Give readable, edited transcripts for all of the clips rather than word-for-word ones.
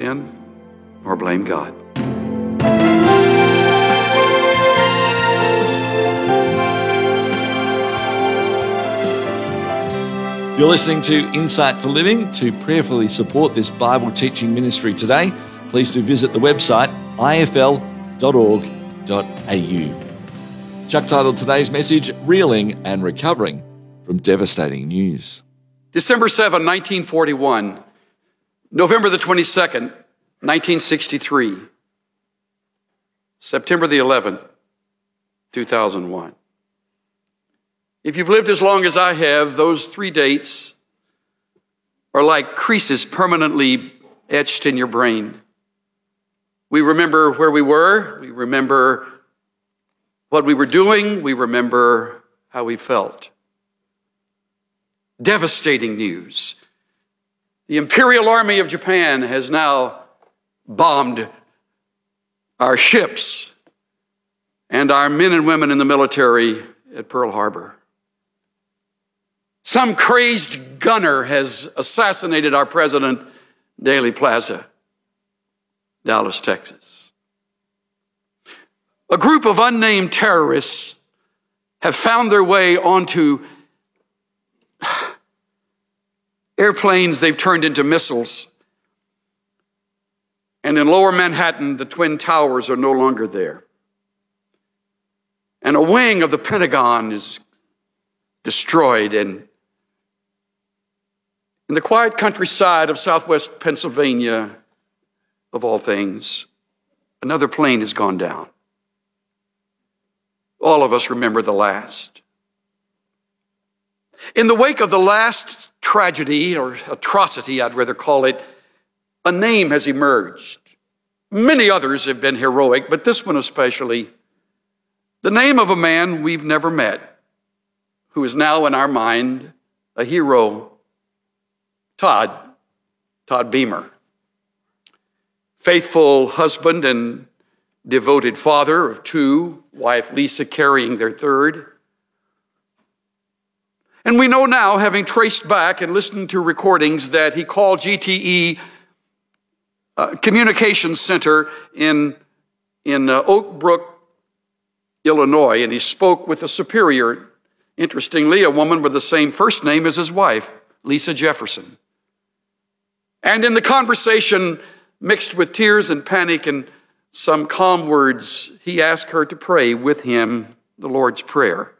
sin nor blame God. You're listening to Insight for Living. To prayerfully support this Bible teaching ministry today, please do visit the website ifl.org.au. Chuck titled today's message, Reeling and Recovering from Devastating News. December 7, 1941, November the 22nd, 1963, September the 11th, 2001. If you've lived as long as I have, those 3 dates are like creases permanently etched in your brain. We remember where we were, we remember what we were doing, we remember how we felt. Devastating news. The Imperial Army of Japan has now bombed our ships and our men and women in the military at Pearl Harbor. Some crazed gunner has assassinated our president, Daley Plaza, Dallas, Texas. A group of unnamed terrorists have found their way onto airplanes they've turned into missiles. And in lower Manhattan, the Twin Towers are no longer there. And a wing of the Pentagon is destroyed, and in the quiet countryside of southwest Pennsylvania, of all things, another plane has gone down. All of us remember the last. In the wake of the last tragedy, or atrocity, I'd rather call it, a name has emerged. Many others have been heroic, but this one especially, the name of a man we've never met, who is now in our mind a hero, Todd Beamer. Faithful husband and devoted father of 2, wife Lisa carrying their 3rd. And we know now, having traced back and listened to recordings, that he called GTE Communications Center in Oak Brook, Illinois, and he spoke with a superior, interestingly, a woman with the same first name as his wife, Lisa Jefferson. And in the conversation, mixed with tears and panic and some calm words, he asked her to pray with him the Lord's Prayer.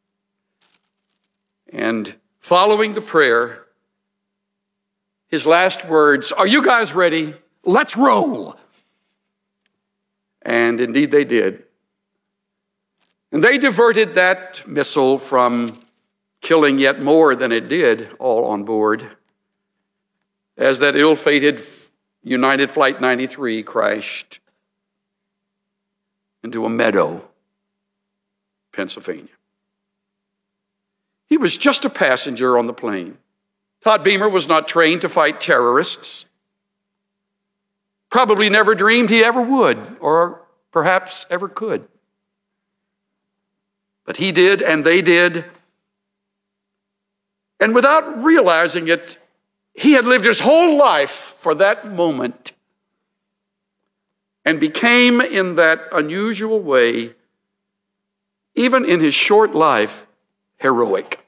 And following the prayer, his last words, "Are you guys ready? Let's roll." And indeed they did. And they diverted that missile from killing yet more than it did, all on board, as that ill-fated United Flight 93 crashed into a meadow, Pennsylvania. He was just a passenger on the plane. Todd Beamer was not trained to fight terrorists. Probably never dreamed he ever would, or perhaps ever could. But he did, and they did. And without realizing it, he had lived his whole life for that moment and became, in that unusual way, even in his short life, heroic.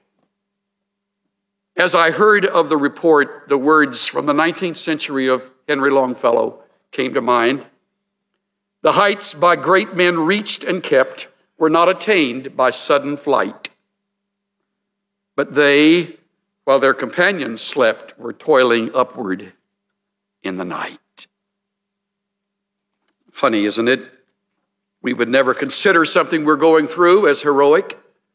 As I heard of the report, the words from the 19th century of Henry Longfellow came to mind. The heights by great men reached and kept were not attained by sudden flight, but they, while their companions slept, were toiling upward in the night. Funny, isn't it? We would never consider something we're going through as heroic.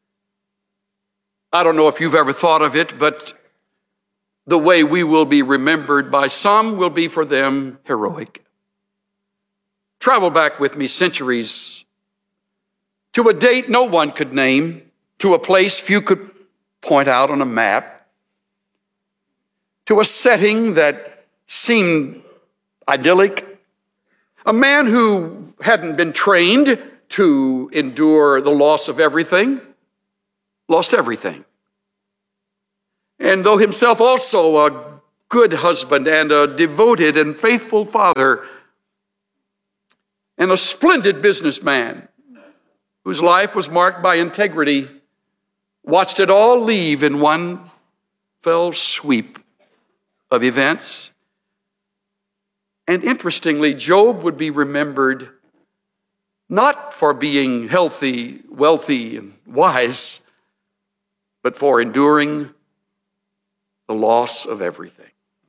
I don't know if you've ever thought of it, but the way we will be remembered by some will be for them heroic. Travel back with me centuries to a date no one could name, to a place few could point out on a map, to a setting that seemed idyllic, a man who hadn't been trained to endure the loss of everything, lost everything. And though himself also a good husband and a devoted and faithful father and a splendid businessman whose life was marked by integrity, watched it all leave in one fell sweep of events. And interestingly, Job would be remembered not for being healthy, wealthy, and wise, but for enduring the loss of everything.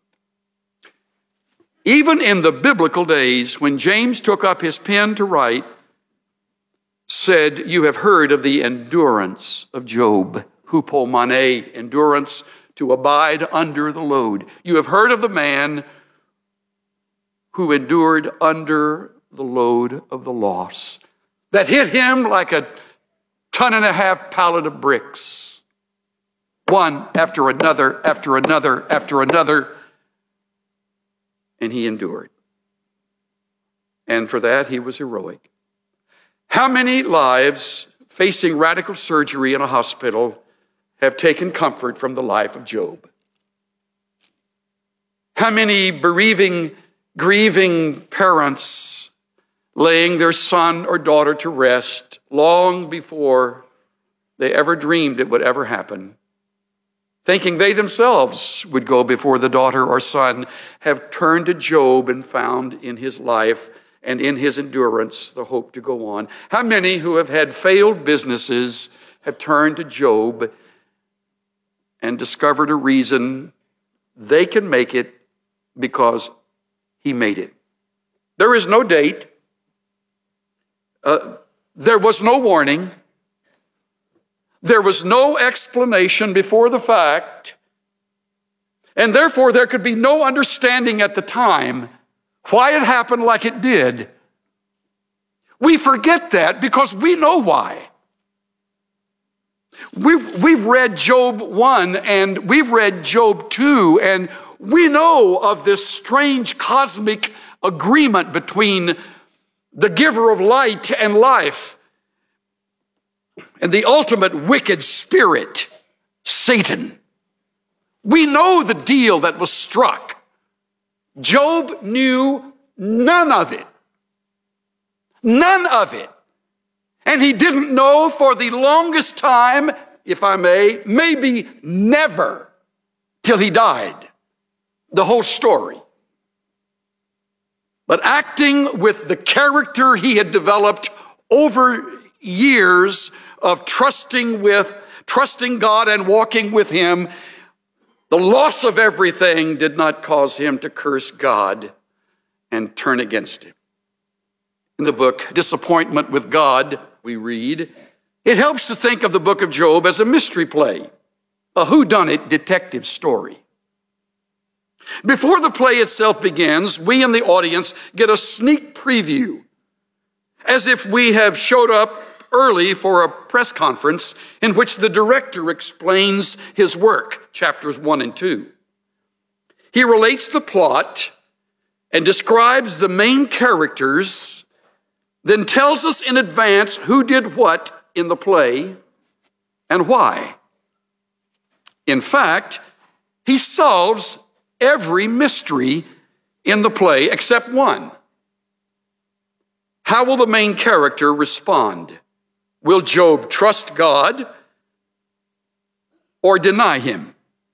Even in the biblical days, when James took up his pen to write, said, "You have heard of the endurance of Job," hupomone, endurance, to abide under the load. You have heard of the man who endured under the load of the loss that hit him like a 1.5-ton pallet of bricks, one after another, after another, after another, and he endured. And for that, he was heroic. How many lives facing radical surgery in a hospital have taken comfort from the life of Job? How many grieving parents laying their son or daughter to rest long before they ever dreamed it would ever happen, thinking they themselves would go before the daughter or son, have turned to Job and found in his life and in his endurance the hope to go on? How many who have had failed businesses have turned to Job and discovered a reason they can make it because he made it? There is no date. There was no warning. There was no explanation before the fact. And therefore, there could be no understanding at the time why it happened like it did. We forget that because we know why. We've read Job 1 and we've read Job 2, and we know of this strange cosmic agreement between the giver of light and life and the ultimate wicked spirit, Satan. We know the deal that was struck. Job knew none of it. None of it. And he didn't know for the longest time, if I may, maybe never, till he died. The whole story. But acting with the character he had developed over years of trusting God and walking with him, the loss of everything did not cause him to curse God and turn against him. In the book Disappointment with God, we read, it helps to think of the book of Job as a mystery play, a whodunit detective story. Before the play itself begins, we in the audience get a sneak preview, as if we have showed up early for a press conference in which the director explains his work, chapters 1 and 2. He relates the plot and describes the main characters, then tells us in advance who did what in the play and why. In fact, he solves every mystery in the play except one. How will the main character respond? Will Job trust God or deny him?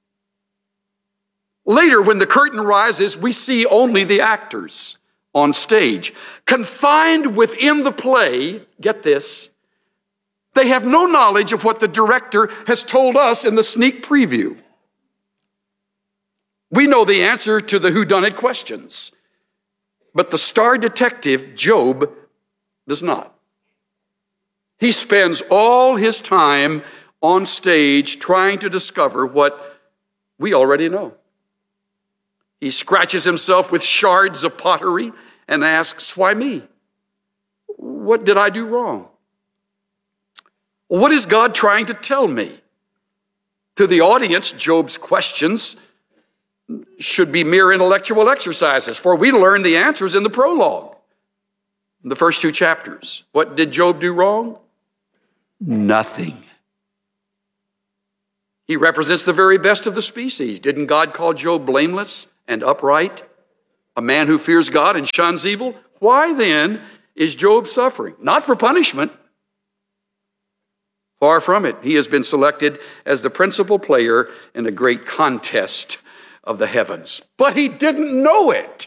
Later, when the curtain rises, we see only the actors on stage. Confined within the play, get this, they have no knowledge of what the director has told us in the sneak preview. We know the answer to the whodunit questions, but the star detective, Job, does not. He spends all his time on stage trying to discover what we already know. He scratches himself with shards of pottery and asks, why me? What did I do wrong? What is God trying to tell me? To the audience, Job's questions should be mere intellectual exercises, for we learn the answers in the prologue, in the first 2 chapters. What did Job do wrong? Nothing. He represents the very best of the species. Didn't God call Job blameless and upright? A man who fears God and shuns evil? Why then is Job suffering? Not for punishment. Far from it. He has been selected as the principal player in a great contest of the heavens. But he didn't know it.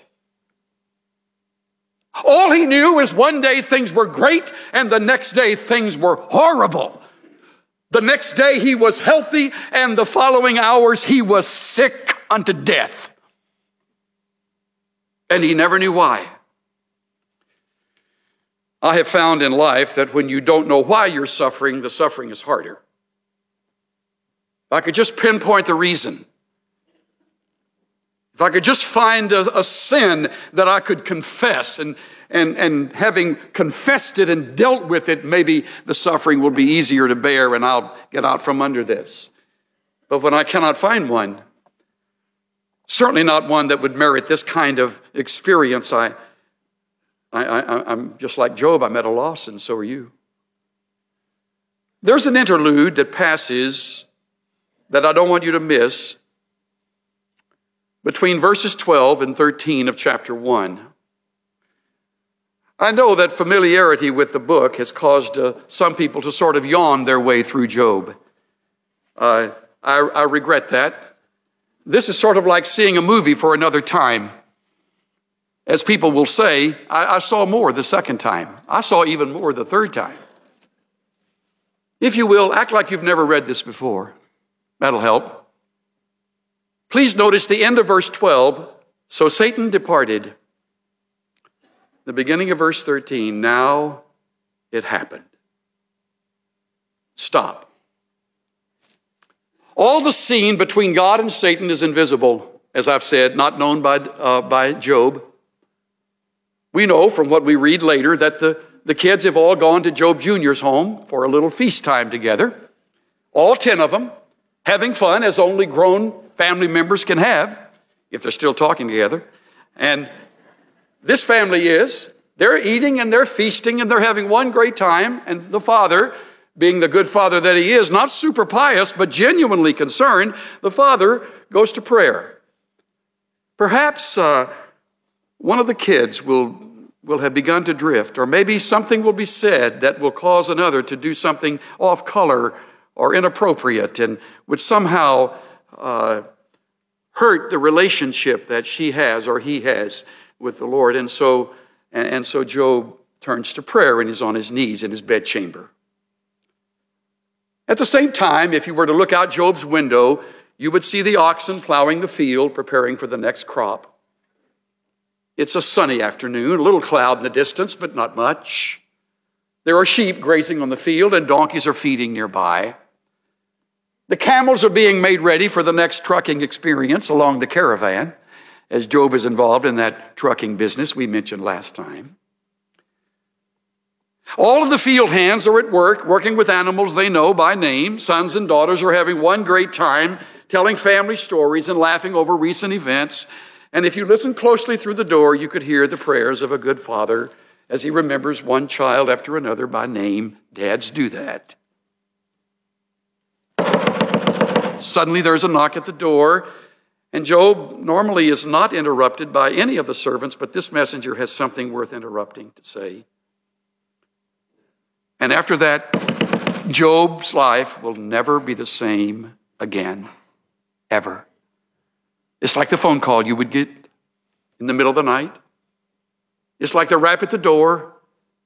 All he knew is one day things were great and the next day things were horrible. The next day he was healthy and the following hours he was sick unto death. And he never knew why. I have found in life that when you don't know why you're suffering, the suffering is harder. If I could just pinpoint the reason, if I could just find a sin that I could confess and having confessed it and dealt with it, maybe the suffering will be easier to bear and I'll get out from under this. But when I cannot find one, certainly not one that would merit this kind of experience, I'm just like Job. I'm at a loss, and so are you. There's an interlude that passes that I don't want you to miss between verses 12 and 13 of chapter 1. I know that familiarity with the book has caused some people to sort of yawn their way through Job. I regret that. This is sort of like seeing a movie for another time. As people will say, I saw more the second time. I saw even more the third time. If you will, act like you've never read this before. That'll help. Please notice the end of verse 12. So Satan departed. The beginning of verse 13. Now it happened. Stop. All the scene between God and Satan is invisible, as I've said, not known by Job. We know from what we read later that the kids have all gone to Job Jr.'s home for a little feast time together. All 10 of them, having fun as only grown family members can have, if they're still talking together. And this family they're eating and they're feasting and they're having one great time. And the father, being the good father that he is, not super pious, but genuinely concerned, the father goes to prayer. Perhaps one of the kids will have begun to drift, or maybe something will be said that will cause another to do something off color or inappropriate and would somehow hurt the relationship that she has or he has with the Lord. And so Job turns to prayer and he's on his knees in his bedchamber. At the same time, if you were to look out Job's window, you would see the oxen plowing the field, preparing for the next crop. It's a sunny afternoon, a little cloud in the distance, but not much. There are sheep grazing on the field and donkeys are feeding nearby. The camels are being made ready for the next trucking experience along the caravan, as Job is involved in that trucking business we mentioned last time. All of the field hands are at work, working with animals they know by name. Sons and daughters are having one great time, telling family stories and laughing over recent events. And if you listen closely through the door, you could hear the prayers of a good father as he remembers one child after another by name. Dads do that. Suddenly there's a knock at the door, and Job normally is not interrupted by any of the servants, but this messenger has something worth interrupting to say. And after that, Job's life will never be the same again, ever. It's like the phone call you would get in the middle of the night. It's like the rap at the door.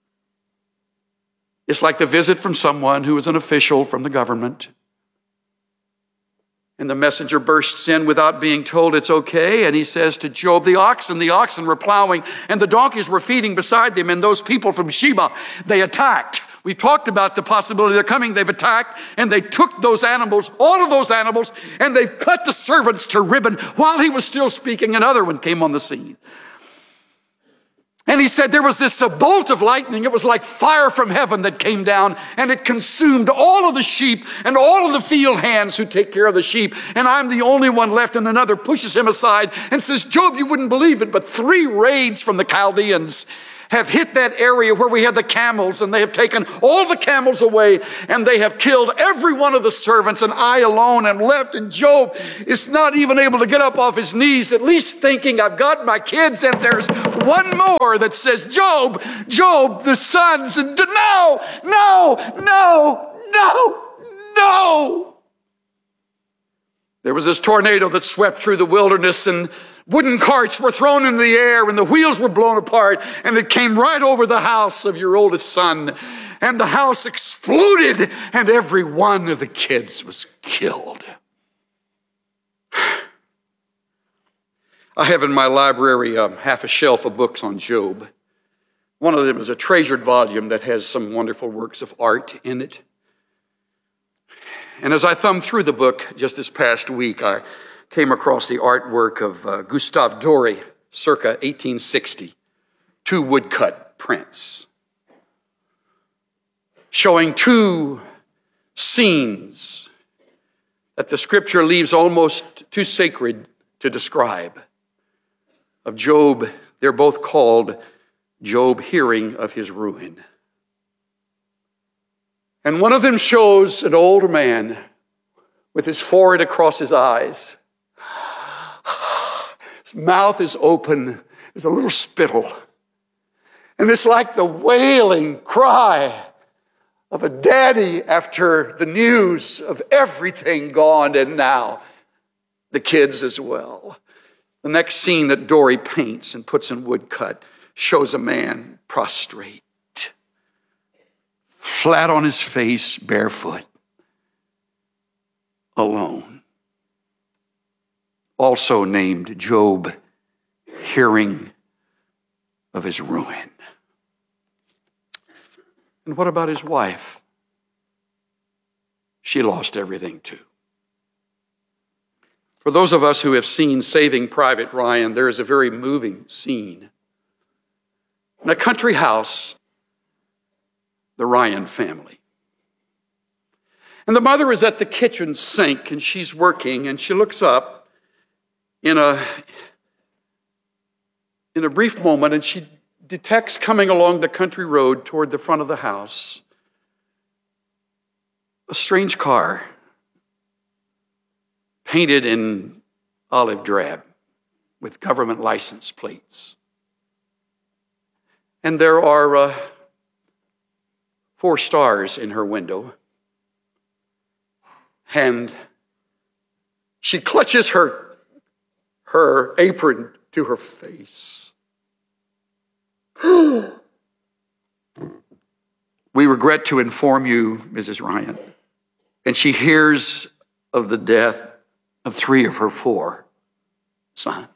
It's like the visit from someone who is an official from the government. And the messenger bursts in without being told it's okay, and he says to Job, the oxen were plowing, and the donkeys were feeding beside them, and those people from Sheba, they attacked. We've talked about the possibility they're coming. They've attacked, and they took those animals, all of those animals, and they've cut the servants to ribbon. While he was still speaking, another one came on the scene. And he said there was this bolt of lightning. It was like fire from heaven that came down, and it consumed all of the sheep and all of the field hands who take care of the sheep. And I'm the only one left, and another pushes him aside and says, Job, you wouldn't believe it, but 3 raids from the Chaldeans have hit that area where we have the camels, and they have taken all the camels away, and they have killed every one of the servants, and I alone am left. And Job is not even able to get up off his knees, at least thinking, I've got my kids, and there's one more that says, Job, the sons, and no. There was this tornado that swept through the wilderness, and wooden carts were thrown in the air, and the wheels were blown apart, and it came right over the house of your oldest son. And the house exploded, and every one of the kids was killed. I have in my library half a shelf of books on Job. One of them is a treasured volume that has some wonderful works of art in it. And as I thumbed through the book just this past week, I came across the artwork of Gustave Doré, circa 1860, 2 woodcut prints, showing 2 scenes that the scripture leaves almost too sacred to describe. Of Job, they're both called Job hearing of his ruin. And one of them shows an older man with his forehead across his eyes. His mouth is open. There's a little spittle. And it's like the wailing cry of a daddy after the news of everything gone, and now the kids as well. The next scene that Doré paints and puts in woodcut shows a man prostrate, flat on his face, barefoot, alone. Also named Job, hearing of his ruin. And what about his wife? She lost everything too. For those of us who have seen Saving Private Ryan, there is a very moving scene. In a country house, the Ryan family. And the mother is at the kitchen sink, and she's working, and she looks up in a brief moment, and she detects coming along the country road toward the front of the house a strange car painted in olive drab with government license plates. And there are 4 stars in her window. And she clutches her apron to her face. We regret to inform you, Mrs. Ryan, and she hears of the death of 3 of her 4 sons.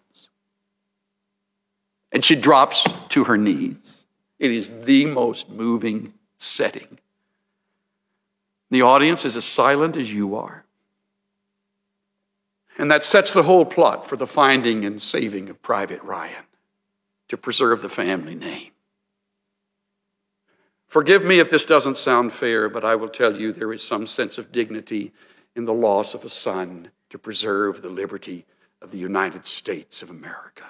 And she drops to her knees. It is the most moving setting. The audience is as silent as you are. And that sets the whole plot for the finding and saving of Private Ryan, to preserve the family name. Forgive me if this doesn't sound fair, but I will tell you there is some sense of dignity in the loss of a son to preserve the liberty of the United States of America.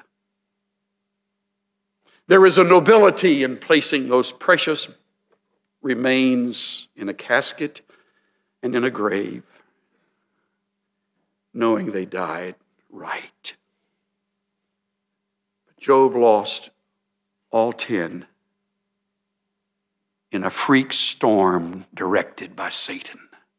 There is a nobility in placing those precious remains in a casket and in a grave, knowing they died right. But Job lost all 10 in a freak storm directed by Satan.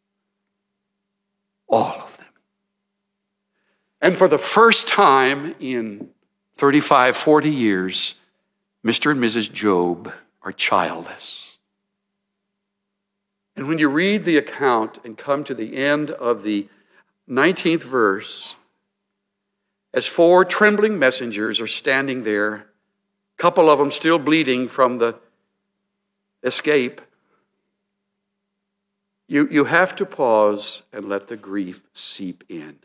All of them. And for the first time in 35, 40 years, Mr. and Mrs. Job are childless. And when you read the account and come to the end of the 19th verse, as 4 trembling messengers are standing there, a couple of them still bleeding from the escape, you have to pause and let the grief seep in.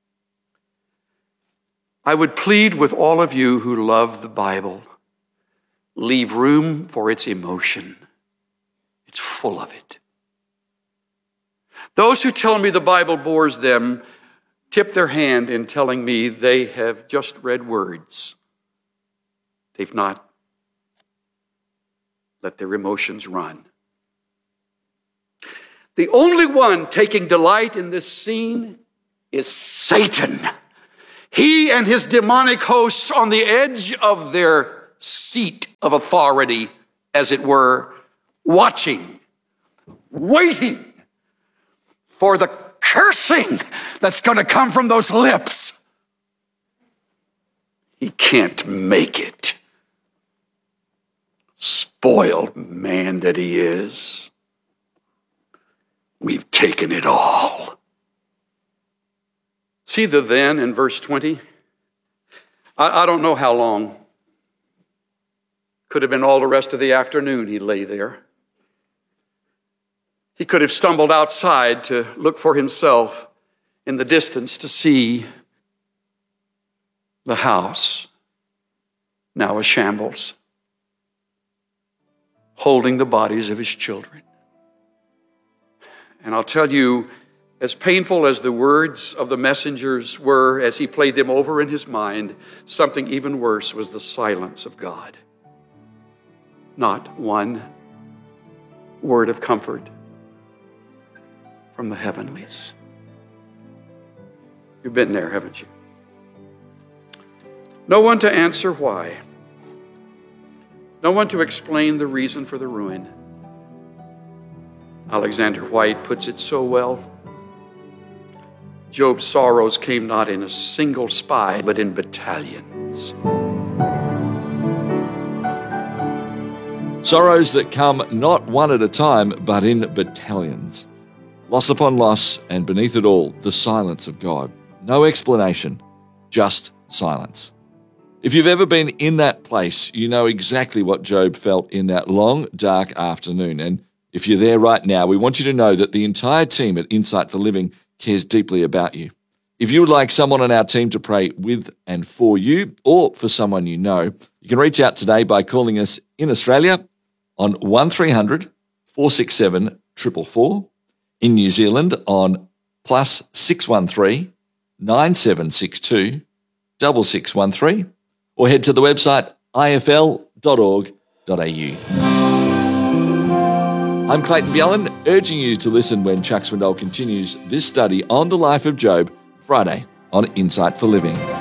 I would plead with all of you who love the Bible, leave room for its emotion. It's full of it. Those who tell me the Bible bores them tip their hand in telling me they have just read words. They've not let their emotions run. The only one taking delight in this scene is Satan. He and his demonic hosts on the edge of their seat of authority, as it were, watching, waiting for the cursing that's going to come from those lips. He can't make it. Spoiled man that he is. We've taken it all. See the then in verse 20? I don't know how long. Could have been all the rest of the afternoon he lay there. He could have stumbled outside to look for himself in the distance to see the house, now a shambles, holding the bodies of his children. And I'll tell you, as painful as the words of the messengers were as he played them over in his mind, something even worse was the silence of God. Not one word of comfort from the heavenlies. You've been there, haven't you? No one to answer why. No one to explain the reason for the ruin. Alexander White puts it so well. Job's sorrows came not in a single spy, but in battalions. Sorrows that come not one at a time, but in battalions. Loss upon loss, and beneath it all, the silence of God. No explanation, just silence. If you've ever been in that place, you know exactly what Job felt in that long, dark afternoon. And if you're there right now, we want you to know that the entire team at Insight for Living cares deeply about you. If you would like someone on our team to pray with and for you, or for someone you know, you can reach out today by calling us in Australia on 1300 467 444, in New Zealand on +613 9762 6613, or head to the website ifl.org.au. I'm Clayton Bjelland, urging you to listen when Chuck Swindoll continues this study on the life of Job, Friday on Insight for Living.